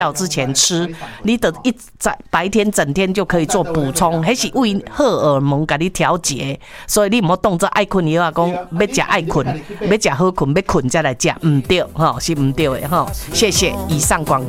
觉之前吃，你得在白天整天就可以做补充，迄是为荷尔蒙给你调节，所以你唔好当作爱困以后讲要食爱困，要食好困，要困再来食，唔对，是唔对的。谢谢以上广告。